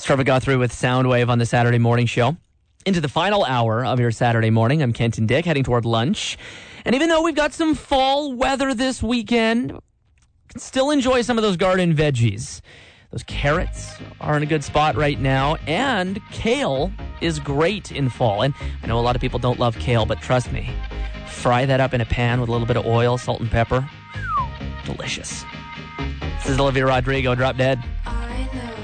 Trevor Guthrie with Soundwave on the Saturday morning show. Into the final hour of your Saturday morning. I'm Kenton Dick, heading toward lunch. And even though we've got some fall weather this weekend, you can still enjoy some of those garden veggies. Those carrots are in a good spot right now, and kale is great in fall. And I know a lot of people don't love kale, but trust me, fry that up in a pan with a little bit of oil, salt and pepper. Delicious. This is Olivia Rodrigo, Drop Dead.